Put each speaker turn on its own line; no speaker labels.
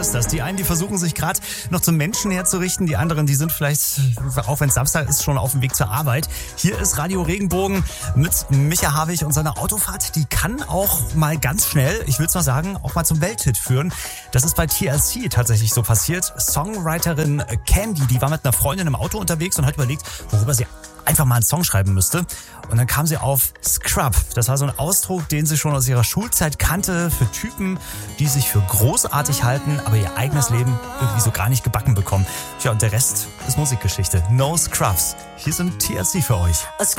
ist das. Die einen, die versuchen sich gerade noch zum Menschen herzurichten. Die anderen, die sind vielleicht, auch wenn es Samstag ist, schon auf dem Weg zur Arbeit. Hier ist Radio Regenbogen mit Micha Havig und seiner Autofahrt. Die kann auch mal ganz schnell, ich will es mal sagen, auch mal zum Welthit führen. Das ist bei TLC tatsächlich so passiert. Songwriterin Candy, die war mit einer Freundin im Auto unterwegs und hat überlegt, worüber sie einfach mal einen Song schreiben müsste. Und dann kam sie auf Scrub. Das war so ein Ausdruck, den sie schon aus ihrer Schulzeit kannte, für Typen, die sich für großartig halten, aber ihr eigenes Leben irgendwie so gar nicht gebacken bekommen. Tja, und der Rest ist Musikgeschichte. No Scrubs. Hier sind TLC für euch.